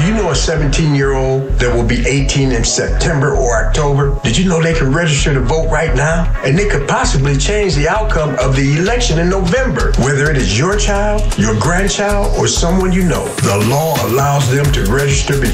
you know a 17-year-old that will be 18 in September or October? Did you know they can register to vote right now? And they could possibly change the outcome of the election in November. Whether it is your child, your grandchild, or someone you know, the law allows them to register